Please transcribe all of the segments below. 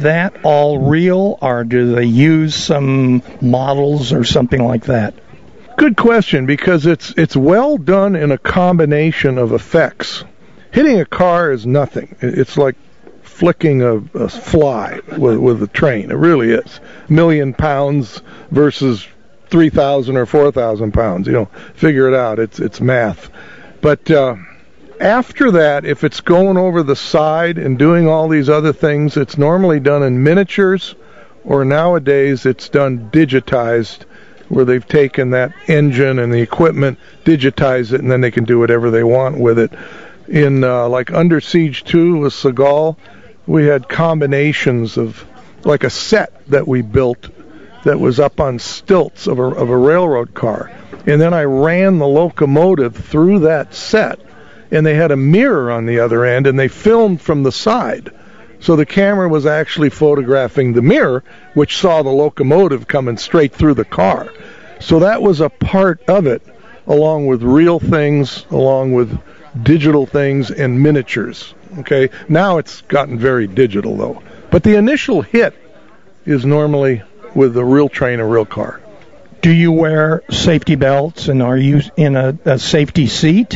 that all real, or do they use some models or something like that? Good question, because it's well done in a combination of effects. Hitting a car is nothing. It's like flicking a fly with a train. It really is. 1 million pounds versus 3,000 or 4,000 pounds. Figure it out. It's math. But after that, if it's going over the side and doing all these other things, it's normally done in miniatures, or nowadays it's done digitized, where they've taken that engine and the equipment, digitized it, and then they can do whatever they want with it. In like Under Siege 2 with Seagal, we had combinations of like a set that we built that was up on stilts of a railroad car. And then I ran the locomotive through that set, and they had a mirror on the other end, and they filmed from the side. So the camera was actually photographing the mirror, which saw the locomotive coming straight through the car. So that was a part of it, along with real things, along with digital things and miniatures. Okay, now it's gotten very digital though. But the initial hit is normally with a real train, a real car. Do you wear safety belts, and are you in a safety seat?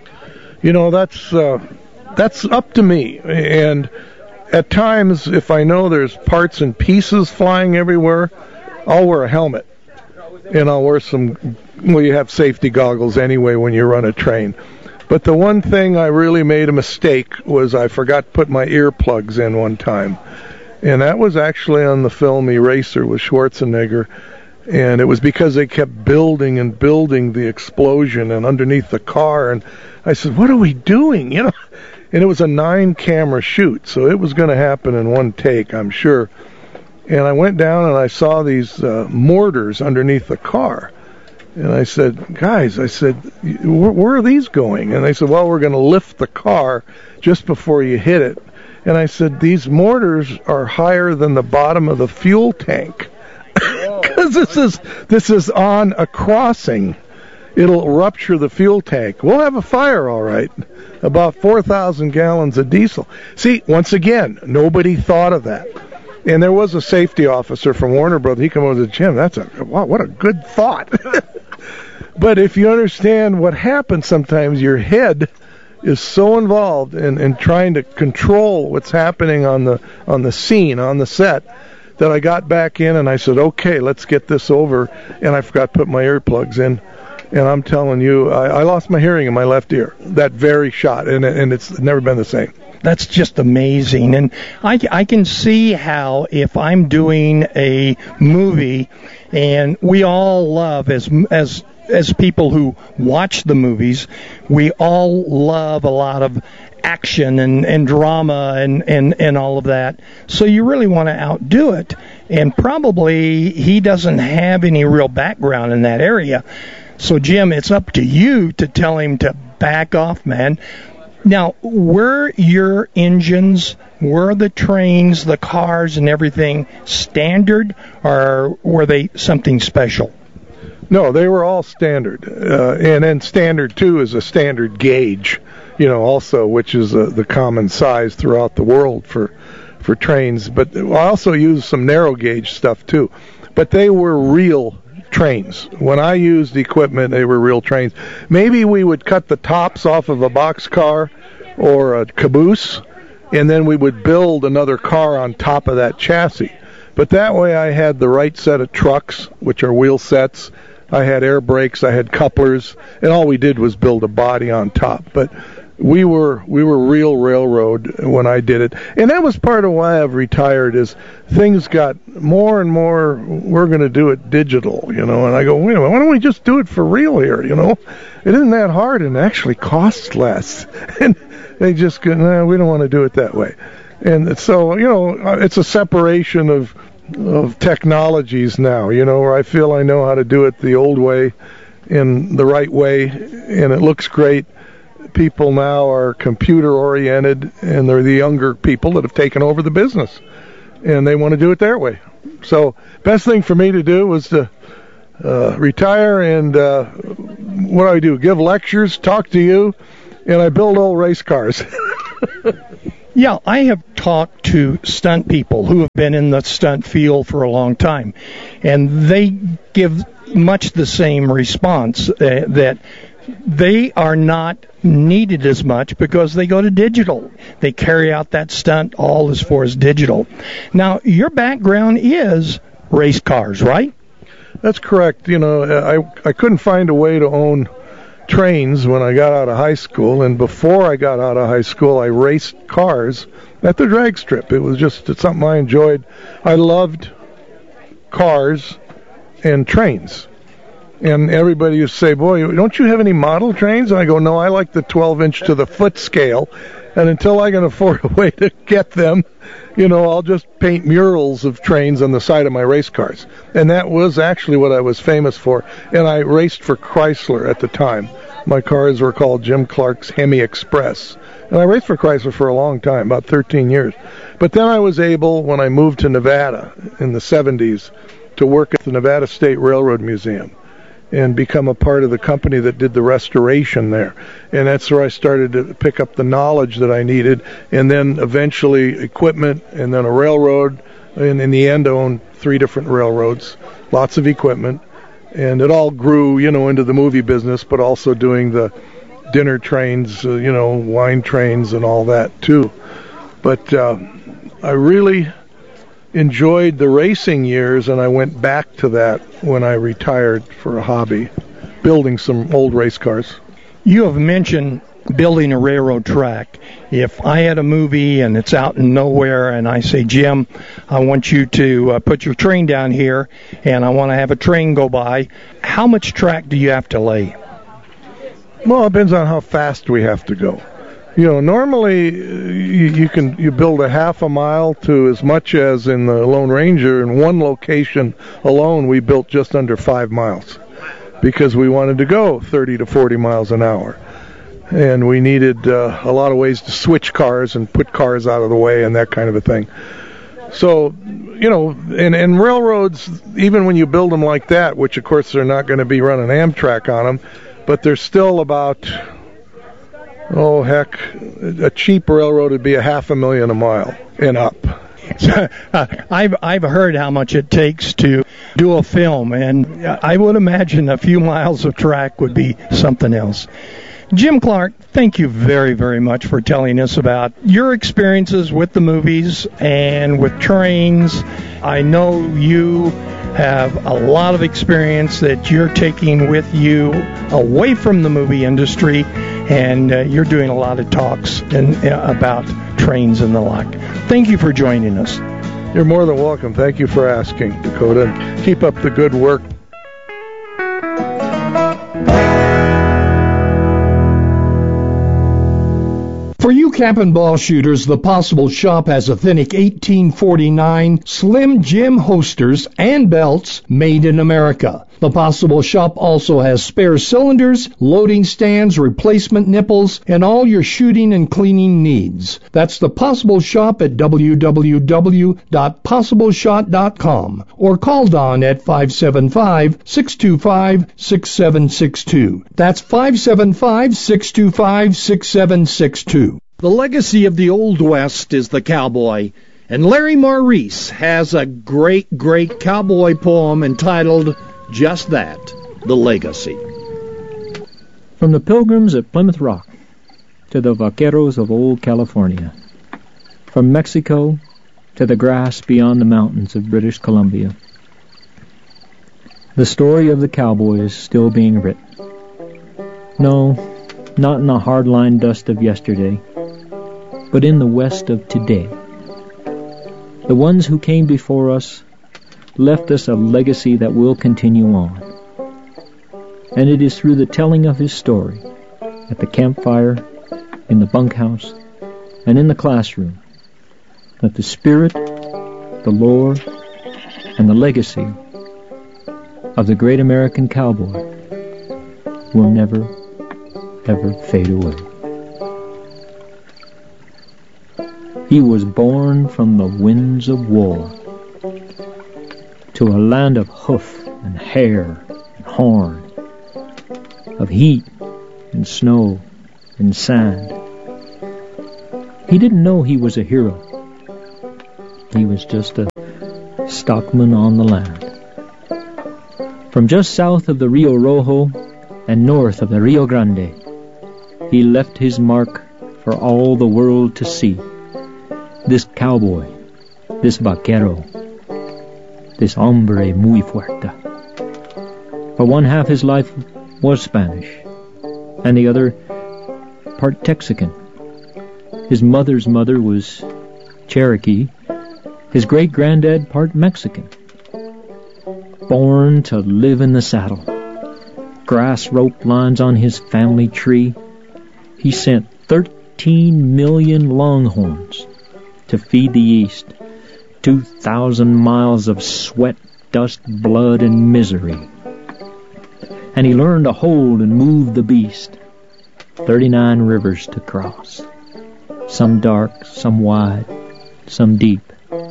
That's up to me. And at times, if I know there's parts and pieces flying everywhere, I'll wear a helmet. And I'll wear you have safety goggles anyway when you run a train. But the one thing I really made a mistake was I forgot to put my earplugs in one time. And that was actually on the film Eraser with Schwarzenegger. And it was because they kept building and building the explosion and underneath the car. And I said, what are we doing? And it was a 9-camera shoot, so it was going to happen in one take, I'm sure. And I went down and I saw these mortars underneath the car. And I said, guys, where are these going? And they said, well, we're going to lift the car just before you hit it. And I said, these mortars are higher than the bottom of the fuel tank. Because this is on a crossing. It'll rupture the fuel tank. We'll have a fire, all right. About 4,000 gallons of diesel. See, once again, nobody thought of that. And there was a safety officer from Warner Brothers. He came over to the gym. Wow, what a good thought. But if you understand what happens sometimes, your head is so involved in trying to control what's happening on the scene, on the set, that I got back in and I said, okay, let's get this over. And I forgot to put my earplugs in. And I'm telling you, I lost my hearing in my left ear, that very shot, and it's never been the same. That's just amazing. And I can see how if I'm doing a movie, and we all love, as people who watch the movies, we all love a lot of action and drama and all of that. So you really want to outdo it. And probably he doesn't have any real background in that area. So, Jim, it's up to you to tell him to back off, man. Now, were your engines, were the trains, the cars, and everything standard, or were they something special? No, they were all standard. And then standard, too, is a standard gauge, also, which is the common size throughout the world for trains. But I also used some narrow gauge stuff, too. But they were real trains. When I used equipment, they were real trains. Maybe we would cut the tops off of a boxcar or a caboose, and then we would build another car on top of that chassis. But that way I had the right set of trucks, which are wheel sets. I had air brakes, I had couplers, and all we did was build a body on top. But we were real railroad when I did it. And that was part of why I've retired, is things got more and more, we're going to do it digital, and I go, wait a minute, why don't we just do it for real here, It isn't that hard and it actually costs less. And they just go, no, we don't want to do it that way. And so, it's a separation of technologies now, where I feel I know how to do it the old way in the right way, and it looks great. People now are computer-oriented, and they're the younger people that have taken over the business, and they want to do it their way. So best thing for me to do was to retire, and what do I do? Give lectures, talk to you, and I build old race cars. Yeah, I have talked to stunt people who have been in the stunt field for a long time, and they give much the same response, that they are not needed as much because they go to digital. They carry out that stunt all as far as digital. Now, your background is race cars, right? That's correct. I couldn't find a way to own trains when I got out of high school, and before I got out of high school, I raced cars at the drag strip. It was just something I enjoyed. I loved cars and trains. And everybody used to say, boy, don't you have any model trains? And I go, no, I like the 12-inch to the foot scale. And until I can afford a way to get them, I'll just paint murals of trains on the side of my race cars. And that was actually what I was famous for. And I raced for Chrysler at the time. My cars were called Jim Clark's Hemi Express. And I raced for Chrysler for a long time, about 13 years. But then I was able, when I moved to Nevada in the 70s, to work at the Nevada State Railroad Museum and become a part of the company that did the restoration there. And that's where I started to pick up the knowledge that I needed, and then eventually equipment, and then a railroad, and in the end owned 3 different railroads, lots of equipment, and it all grew, into the movie business, but also doing the dinner trains, wine trains and all that too. But I really enjoyed the racing years, and I went back to that when I retired for a hobby, building some old race cars. You have mentioned building a railroad track. If I had a movie and it's out in nowhere and I say, Jim, I want you to put your train down here and I want to have a train go by, how much track do you have to lay? Well, it depends on how fast we have to go. Normally you build a half a mile to as much as in the Lone Ranger. In one location alone, we built just under 5 miles because we wanted to go 30 to 40 miles an hour. And we needed a lot of ways to switch cars and put cars out of the way and that kind of a thing. So, and railroads, even when you build them like that, which of course they're not going to be running Amtrak on them, but they're still about, a cheap railroad would be $500,000 a mile and up. I've heard how much it takes to do a film, and I would imagine a few miles of track would be something else. Jim Clark, thank you very, very much for telling us about your experiences with the movies and with trains. I know you have a lot of experience that you're taking with you away from the movie industry, and you're doing a lot of talks about trains and the like. Thank you for joining us. You're more than welcome. Thank you for asking, Dakota. And keep up the good work. For you cap and ball shooters, the Possible Shop has authentic 1849 Slim Jim holsters and belts made in America. The Possible Shop also has spare cylinders, loading stands, replacement nipples, and all your shooting and cleaning needs. That's the Possible Shop at www.possibleshot.com or call Don at 575-625-6762. That's 575-625-6762. The legacy of the Old West is the cowboy, and Larry Maurice has a great, great cowboy poem entitled just that, The Legacy. From the Pilgrims at Plymouth Rock to the Vaqueros of old California, from Mexico to the grass beyond the mountains of British Columbia, the story of the cowboy is still being written. No, not in the hard-line dust of yesterday, but in the West of today. The ones who came before us left us a legacy that will continue on. And it is through the telling of his story, at the campfire, in the bunkhouse, and in the classroom, that the spirit, the lore, and the legacy of the great American cowboy will never, ever fade away. He was born from the winds of war to a land of hoof and hair and horn, of heat and snow and sand. He didn't know he was a hero. He was just a stockman on the land. From just south of the Rio Rojo and north of the Rio Grande, he left his mark for all the world to see. This cowboy, this vaquero, this hombre muy fuerte. For one half his life was Spanish, and the other part Texican. His mother's mother was Cherokee, his great-granddad part Mexican. Born to live in the saddle, grass rope lines on his family tree, he sent 13 million longhorns to feed the East, 2,000 miles of sweat, dust, blood, and misery. And he learned to hold and move the beast, 39 rivers to cross, some dark, some wide, some deep,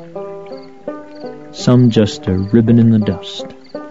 some just a ribbon in the dust,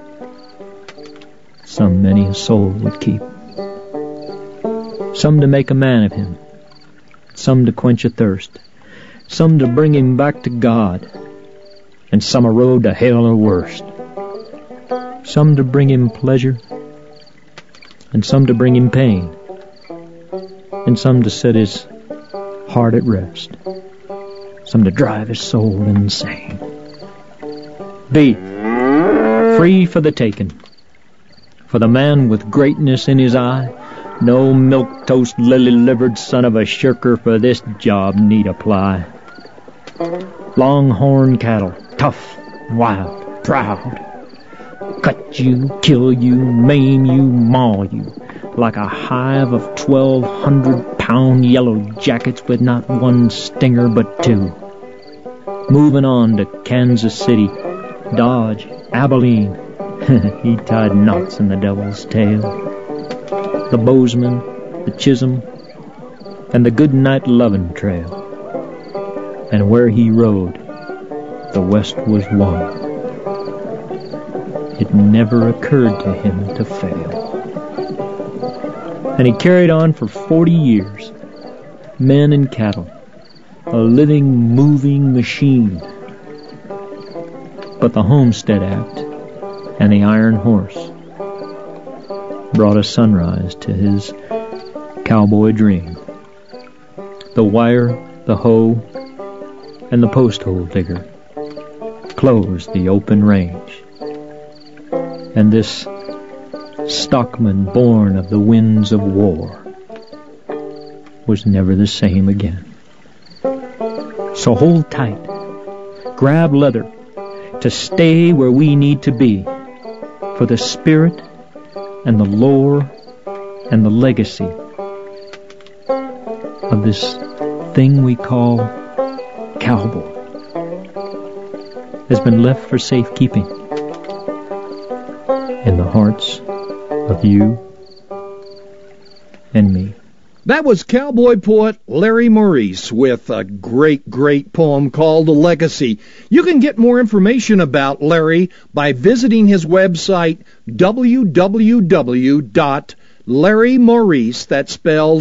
some many a soul would keep. Some to make a man of him, some to quench a thirst, some to bring him back to God, and some a road to hell or worst. Some to bring him pleasure, and some to bring him pain, and some to set his heart at rest, some to drive his soul insane. Be free for the taking, for the man with greatness in his eye. No milk-toast, lily-livered son of a shirker for this job need apply. Longhorn cattle, tough, wild, proud. Cut you, kill you, maim you, maul you, like a hive of 1,200-pound yellow jackets with not one stinger but two. Moving on to Kansas City, Dodge, Abilene. He tied knots in the devil's tail. The Bozeman, the Chisholm, and the Goodnight Lovin' Trail. And where he rode, the West was won. It never occurred to him to fail. And he carried on for 40 years, men and cattle, a living, moving machine. But the Homestead Act and the Iron Horse brought a sunrise to his cowboy dream. The wire, the hoe, and the post hole digger closed the open range. And this stockman born of the winds of war was never the same again. So hold tight, grab leather to stay where we need to be, for the spirit and the lore and the legacy of this thing we call cowboy has been left for safekeeping in the hearts of you and me. That was cowboy poet Larry Maurice with a great, great poem called Legacy. You can get more information about Larry by visiting his website, www.larrymaurice, that's spelled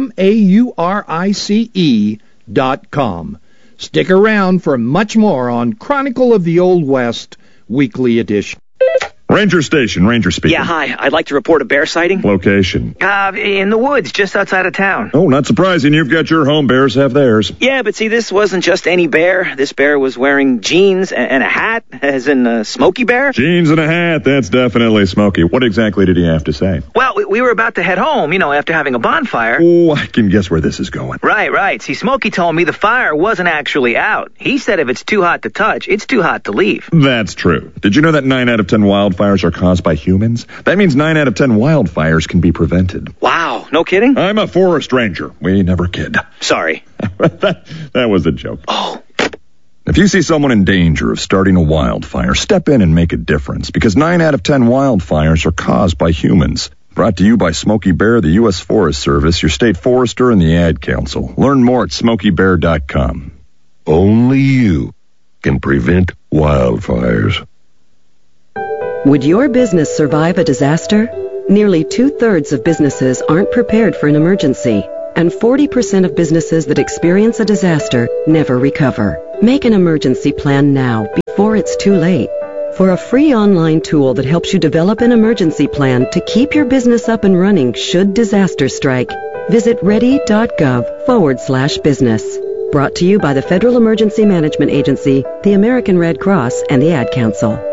MAURICE.com. Stick around for much more on Chronicle of the Old West, Weekly Edition. Ranger Station, Ranger speaking. Yeah, hi. I'd like to report a bear sighting. Location? In the woods, just outside of town. Oh, not surprising. You've got your home. Bears have theirs. Yeah, but see, this wasn't just any bear. This bear was wearing jeans and a hat, as in Smokey Bear. Jeans and a hat. That's definitely Smokey. What exactly did he have to say? Well, we were about to head home, after having a bonfire. Oh, I can guess where this is going. Right. See, Smokey told me the fire wasn't actually out. He said if it's too hot to touch, it's too hot to leave. That's true. Did you know that 9 out of 10 wildfires are caused by humans? That means 9 out of 10 wildfires can be prevented. Wow, no kidding? I'm a forest ranger. We never kid. Sorry. that was a joke. Oh. If you see someone in danger of starting a wildfire, step in and make a difference, because 9 out of 10 wildfires are caused by humans. Brought to you by Smokey Bear, the U.S. Forest Service, your state forester, and the Ad Council. Learn more at SmokeyBear.com. Only you can prevent wildfires. Would your business survive a disaster? Nearly 2/3 of businesses aren't prepared for an emergency. and 40% of businesses that experience a disaster never recover. Make an emergency plan now before it's too late. For a free online tool that helps you develop an emergency plan to keep your business up and running should disaster strike, visit ready.gov/business. Brought to you by the Federal Emergency Management Agency, the American Red Cross, and the Ad Council.